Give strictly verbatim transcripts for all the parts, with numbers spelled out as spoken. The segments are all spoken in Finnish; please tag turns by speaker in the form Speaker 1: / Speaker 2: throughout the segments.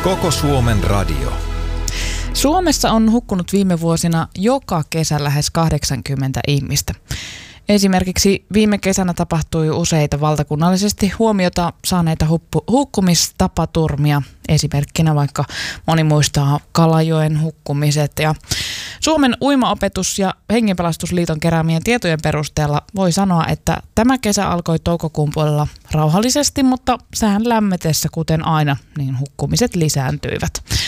Speaker 1: Koko Suomen radio.
Speaker 2: Suomessa on hukkunut viime vuosina joka kesä lähes kahdeksankymmentä ihmistä. Esimerkiksi viime kesänä tapahtui useita valtakunnallisesti huomiota saaneita huppu, hukkumistapaturmia. Esimerkkinä vaikka moni muistaa Kalajoen hukkumiset. Ja Suomen uimaopetus- ja hengenpelastusliiton keräämien tietojen perusteella voi sanoa, että tämä kesä alkoi toukokuun puolella rauhallisesti, mutta sään lämmetessä kuten aina, niin hukkumiset lisääntyivät.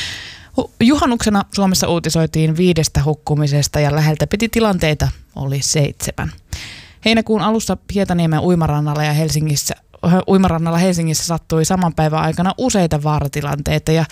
Speaker 2: Juhannuksena Suomessa uutisoitiin viidestä hukkumisesta ja läheltä piti tilanteita oli seitsemän. Heinäkuun alussa Hietaniemen uimarannalla ja Helsingissä, uimarannalla Helsingissä sattui saman päivän aikana useita vaaratilanteita ja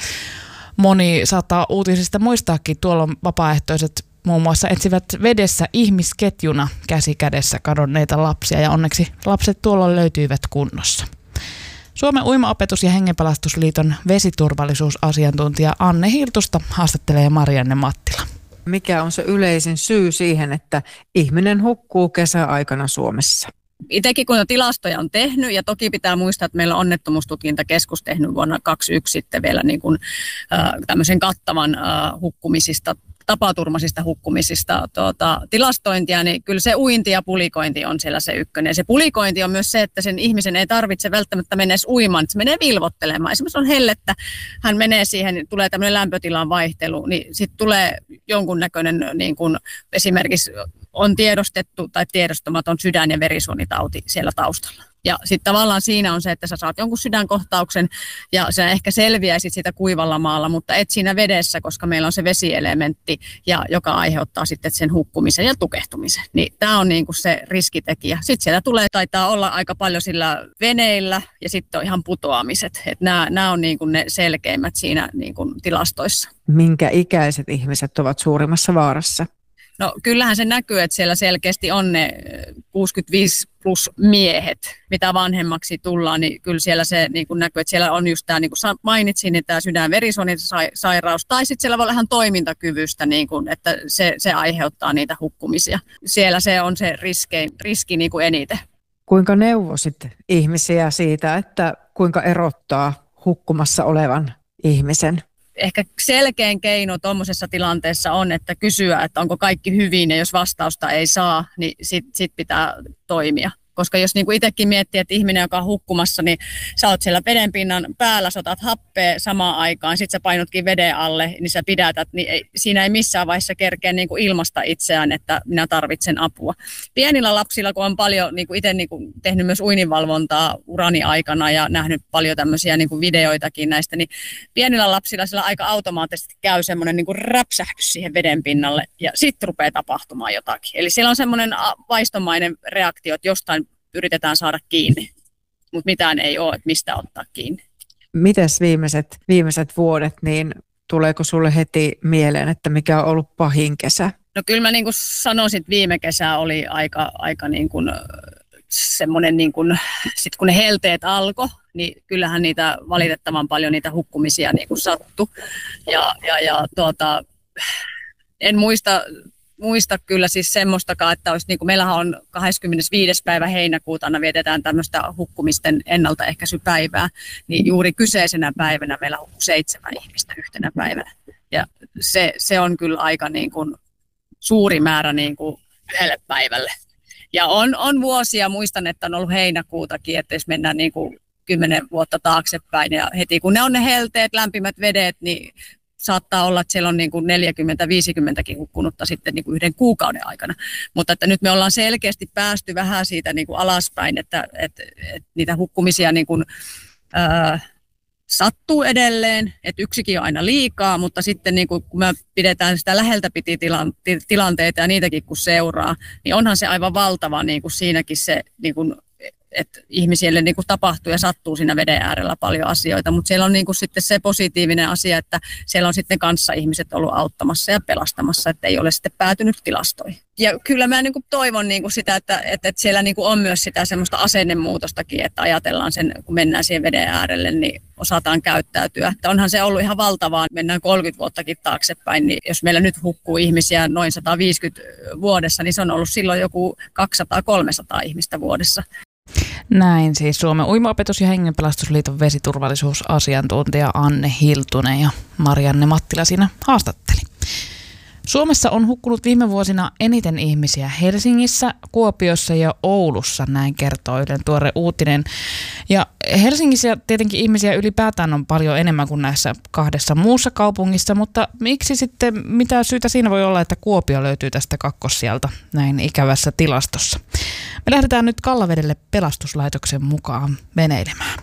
Speaker 2: moni saattaa uutisista muistaakin, tuolla vapaaehtoiset muun muassa etsivät vedessä ihmisketjuna käsi kädessä kadonneita lapsia ja onneksi lapset tuolloin löytyivät kunnossa. Suomen uimaopetus- ja hengenpelastusliiton vesiturvallisuusasiantuntija Anne Hiltusta haastattelee Marianne Mattila.
Speaker 3: Mikä on se yleisin syy siihen, että ihminen hukkuu kesäaikana Suomessa?
Speaker 4: Itsekin kun tilastoja on tehnyt, ja toki pitää muistaa, että meillä on onnettomuustutkintakeskus tehnyt vuonna kaksikymmentäyksi sitten vielä niin kuin, äh, tämmöisen kattavan äh, hukkumisista, tapaturmaisista hukkumisista tuota, tilastointia, niin kyllä se uinti ja pulikointi on siellä se ykkönen. Ja se pulikointi on myös se, että sen ihmisen ei tarvitse välttämättä mennä edes uimaan, se menee vilvottelemaan. Esimerkiksi on hellettä, hän menee siihen, tulee tämmöinen lämpötilan vaihtelu, niin sitten tulee jonkunnäköinen niin kuin esimerkiksi on tiedostettu tai tiedostamaton sydän- ja verisuonitauti siellä taustalla. Ja sitten tavallaan siinä on se, että sä saat jonkun sydänkohtauksen ja sä ehkä selviäisit sitä kuivalla maalla, mutta et siinä vedessä, koska meillä on se vesielementti, ja, joka aiheuttaa sitten sen hukkumisen ja tukehtumisen. Niin tämä on niinku se riskitekijä. Sitten siellä tulee, taitaa olla aika paljon sillä veneillä ja sitten on ihan putoamiset. Nämä on niinku ne selkeimmät siinä niinku tilastoissa.
Speaker 3: Minkä ikäiset ihmiset ovat suurimmassa vaarassa?
Speaker 4: No kyllähän se näkyy, että siellä selkeästi on ne kuusikymmentäviisi plus miehet, mitä vanhemmaksi tullaan, niin kyllä siellä se niin kuin näkyy, että siellä on just tämä, niin kuin mainitsin, niin tämä sydän-verisuonisairaus, tai sitten siellä voi olla ihan toimintakyvystä, niin kuin, että se, se aiheuttaa niitä hukkumisia. Siellä se on se riski, riski niin kuin eniten.
Speaker 3: Kuinka neuvosit ihmisiä siitä, että kuinka erottaa hukkumassa olevan ihmisen?
Speaker 4: Ehkä selkein keino tuommoisessa tilanteessa on, että kysyä, että onko kaikki hyvin, ja jos vastausta ei saa, niin sitten sit pitää toimia. Koska jos niin kuin itsekin miettii, että ihminen, joka on hukkumassa, niin sä oot siellä vedenpinnan päällä, sä otat happea samaan aikaan, sit sä painutkin veden alle, niin sä pidätät, niin ei, siinä ei missään vaiheessa kerkeä niin kuin ilmasta itseään, että minä tarvitsen apua. Pienillä lapsilla, kun on paljon niin kuin itse niin kuin tehnyt myös uininvalvontaa urani aikana ja nähnyt paljon tämmöisiä niin kuin videoitakin näistä, niin pienillä lapsilla sillä aika automaattisesti käy semmoinen niin kuin räpsähdys siihen vedenpinnalle ja sitten rupeaa tapahtumaan jotakin. Eli siellä on semmoinen vaistomainen reaktio, että jostain yritetään saada kiinni, mutta mitään ei ole, että mistä ottaa kiinni.
Speaker 3: Mites viimeiset, viimeiset vuodet, niin tuleeko sulle heti mieleen, että mikä on ollut pahin kesä?
Speaker 4: No kyllä mä niin kuin sanoisin, että viime kesä oli aika, aika niin kuin semmoinen, niin kuin, sit kun ne helteet alkoi, niin kyllähän niitä valitettavan paljon niitä hukkumisia niin kuin sattui. Ja, ja, ja tuota, en muista... Muista kyllä siis semmoistakaan, että olisi, niin kuin meillähän on kahdeskymmenesviides päivä heinäkuuta, aina vietetään tämmöistä hukkumisten ennaltaehkäisypäivää, niin juuri kyseisenä päivänä meillä hukkuu seitsemän ihmistä yhtenä päivänä. Ja se, se on kyllä aika niin kuin suuri määrä niin kuin yhdelle päivälle. Ja on, on vuosia, muistan, että on ollut heinäkuutakin, että jos mennään niin kuin kymmenen vuotta taaksepäin ja heti kun ne on ne helteet, lämpimät vedet, niin saattaa olla, että siellä on niin kuin neljäkymmentä viisikymmentäkin hukkunutta sitten niin kuin yhden kuukauden aikana. Mutta että nyt me ollaan selkeästi päästy vähän siitä niin kuin alaspäin, että, että, että niitä hukkumisia niin kuin, ää, sattuu edelleen, että yksikin on aina liikaa, mutta sitten niin kuin, kun me pidetään sitä läheltä piti tilanteita ja niitäkin kun seuraa, niin onhan se aivan valtava niin kuin siinäkin se niin kuin, että ihmisille niin kuin tapahtuu ja sattuu siinä veden äärellä paljon asioita, mutta siellä on niin kuin sitten se positiivinen asia, että siellä on sitten kanssa ihmiset ollut auttamassa ja pelastamassa, että ei ole sitten päätynyt tilastoihin. Ja kyllä mä niin kuin toivon niin kuin sitä, että, että siellä niin kuin on myös sitä semmoista asennemuutostakin, että ajatellaan sen, kun mennään siihen veden äärelle, niin osataan käyttäytyä. Että onhan se ollut ihan valtavaa, mennään kolmekymmentä vuottakin taaksepäin, niin jos meillä nyt hukkuu ihmisiä noin sata viisikymmentä vuodessa, niin se on ollut silloin joku kaksisataa kolmesataa ihmistä vuodessa.
Speaker 2: Näin siis Suomen Uimaopetus- ja Hengenpelastusliiton vesiturvallisuusasiantuntija Anne Hiltunen ja Marianne Mattila siinä haastatteli. Suomessa on hukkunut viime vuosina eniten ihmisiä Helsingissä, Kuopiossa ja Oulussa, näin kertoo Ylen tuore uutinen. Ja Helsingissä tietenkin ihmisiä ylipäätään on paljon enemmän kuin näissä kahdessa muussa kaupungissa, mutta miksi sitten, mitä syytä siinä voi olla, että Kuopio löytyy tästä kakkossijalta näin ikävässä tilastossa? Me lähdetään nyt Kallavedelle pelastuslaitoksen mukaan veneilemään.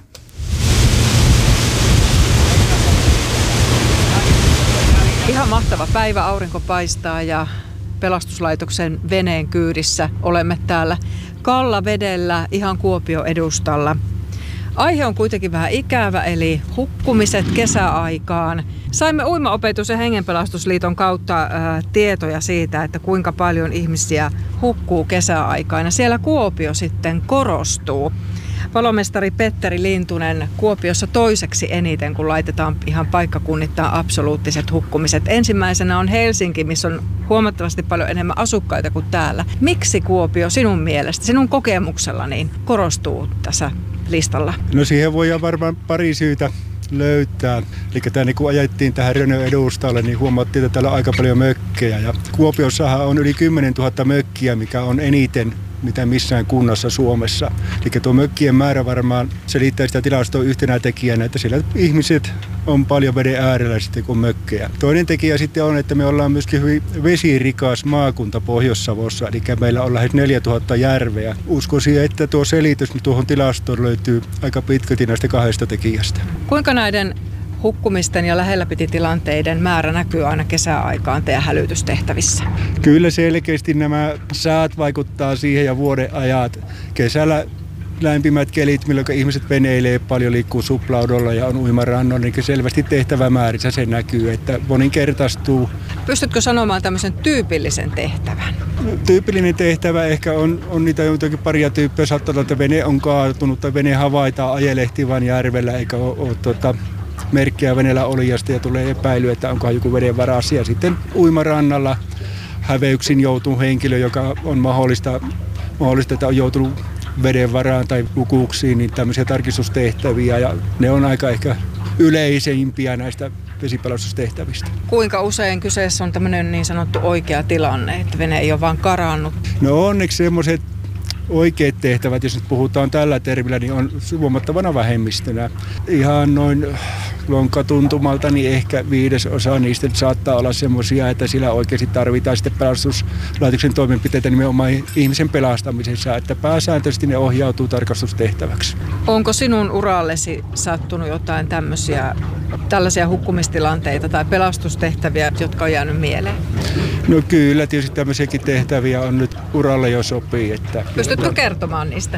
Speaker 3: Ihan mahtava päivä, aurinko paistaa ja pelastuslaitoksen veneen kyydissä olemme täällä Kallavedellä ihan Kuopion edustalla. Aihe on kuitenkin vähän ikävä, eli hukkumiset kesäaikaan. Saimme Uimaopetus- ja Hengenpelastusliiton kautta ää, tietoja siitä, että kuinka paljon ihmisiä hukkuu kesäaikaan. Ja siellä Kuopio sitten korostuu. Palomestari Petteri Lintunen, Kuopiossa toiseksi eniten, kun laitetaan ihan paikkakunnittain absoluuttiset hukkumiset. Ensimmäisenä on Helsinki, missä on huomattavasti paljon enemmän asukkaita kuin täällä. Miksi Kuopio sinun mielestä, sinun kokemuksella niin korostuu tässä listalla?
Speaker 1: No siihen voi varmaan pari syytä löytää. Eli tämä, niin kun ajettiin tähän Rönön edustalle, niin huomattiin, että täällä on aika paljon mökkejä. Ja Kuopiossahan on yli kymmenen tuhatta mökkiä, mikä on eniten mitä missään kunnassa Suomessa. Eli tuo mökkien määrä varmaan selittää sitä tilastoa yhtenä tekijänä, että siellä ihmiset on paljon veden äärellä sitten kuin mökkejä. Toinen tekijä sitten on, että me ollaan myöskin hyvin vesirikas maakunta Pohjois-Savossa, eli meillä on lähes neljätuhatta järveä. Uskoisin, että tuo selitys tuohon tilastoon löytyy aika pitkälti näistä kahdesta tekijästä.
Speaker 3: Kuinka näiden hukkumisten ja lähelläpititilanteiden määrä näkyy aina kesäaikaan teidän hälytystehtävissä?
Speaker 1: Kyllä selkeästi nämä säät vaikuttaa siihen ja vuodenajat. Kesällä lämpimät kelit, milloin ihmiset veneilee paljon, liikkuu suplaudolla ja on uimarannolla, niin selvästi tehtävämäärissä se näkyy, että moninkertaistuu.
Speaker 3: Pystytkö sanomaan tämmöisen tyypillisen tehtävän?
Speaker 1: Tyypillinen tehtävä ehkä on, on niitä jotakin paria tyyppiä. Saattaa olla, että vene on kaatunut tai vene havaitaan ajelehtivan järvellä eikä ole, ole tuota, merkkiä veneellä olijasta ja tulee epäily, että onkohan joku veden varassa. Ja sitten uimarannalla häveyksin joutuu henkilö, joka on mahdollista, mahdollista että on joutunut veden varaan tai lukuuksiin, niin tämmöisiä tarkistustehtäviä. Ja ne on aika ehkä yleisempiä näistä vesipelastustehtävistä.
Speaker 3: Kuinka usein kyseessä on tämmöinen niin sanottu oikea tilanne, että vene ei ole vaan karannut?
Speaker 1: No onneksi semmoiset oikeat tehtävät, jos nyt puhutaan tällä termillä, niin on huomattavana vähemmistönä. Ihan noin lonkatuntumalta, niin ehkä viidesosa niistä saattaa olla semmoisia, että sillä oikeasti tarvitaan sitten pelastuslaitoksen toimenpiteitä nimenomaan ihmisen pelastamisessa, että pääsääntöisesti ne ohjautuu tarkastustehtäväksi.
Speaker 3: Onko sinun urallesi sattunut jotain tämmöisiä, tällaisia hukkumistilanteita tai pelastustehtäviä, jotka on jäänyt mieleen?
Speaker 1: No kyllä, tietysti tämmöisiäkin tehtäviä on nyt uralle jo sopii. Että
Speaker 3: Pystytkö kertomaan niistä?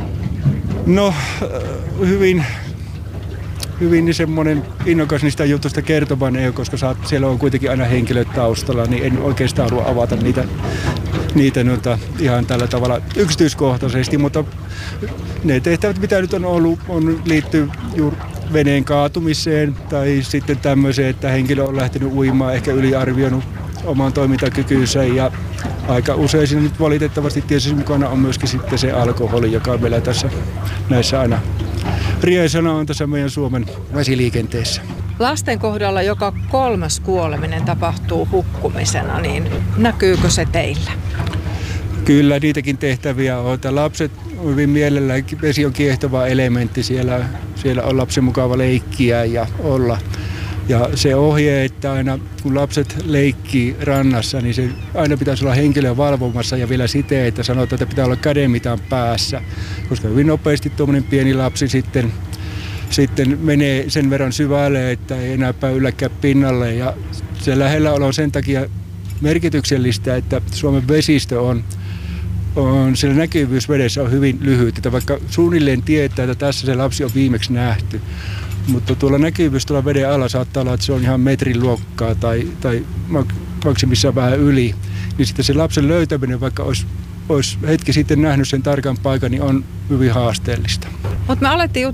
Speaker 1: No hyvin, hyvin niin semmoinen innokas niistä jutusta kertomaan ei ole, koska saat, siellä on kuitenkin aina henkilöt taustalla, niin en oikeastaan halua avata niitä, niitä noita ihan tällä tavalla yksityiskohtaisesti, mutta ne tehtävät, mitä nyt on ollut, on liittyy juuri veneen kaatumiseen tai sitten tämmöiseen, että henkilö on lähtenyt uimaan, ehkä yliarvioinut oman toimintakykynsä ja aika usein siinä nyt valitettavasti tietysti mukana on myöskin sitten se alkoholi, joka on meillä tässä näissä aina rieisana on tässä meidän Suomen vesiliikenteessä.
Speaker 3: Lasten kohdalla joka kolmas kuoleminen tapahtuu hukkumisena, niin näkyykö se teillä?
Speaker 1: Kyllä niitäkin tehtäviä on. Että lapset on hyvin mielellään, vesi on kiehtova elementti, siellä, siellä on lapsen mukava leikkiä ja olla. Ja se ohje, että aina kun lapset leikkii rannassa, niin se aina pitäisi olla henkilö valvomassa ja vielä siten, että sanotaan, että pitää olla kädenmitan päässä. Koska hyvin nopeasti tuommoinen pieni lapsi sitten, sitten menee sen verran syvälle, että ei enää pääy ylläkään pinnalle. Ja se lähelläolo on sen takia merkityksellistä, että Suomen vesistö on, on siellä näkyvyys vedessä on hyvin lyhyt. Että vaikka suunnilleen tietää, että tässä se lapsi on viimeksi nähty. Mutta tuolla näkyvyys tuolla veden alla saattaa olla, että se on ihan metrin luokkaa tai, tai maksimissaan vähän yli. Niin sitten se lapsen löytäminen, vaikka olisi, olisi hetki sitten nähnyt sen tarkan paikan, niin on hyvin haasteellista.
Speaker 3: Mutta me alettiin